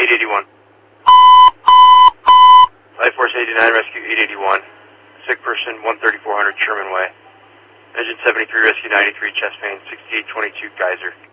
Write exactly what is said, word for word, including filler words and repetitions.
eight eighty-one. Life Force eighty-nine, rescue eight eighty-one. Sick person, one thirty-four hundred Sherman Way. Engine seventy-three, rescue ninety-three, chest pain, sixty-eight twenty-two, Geyser.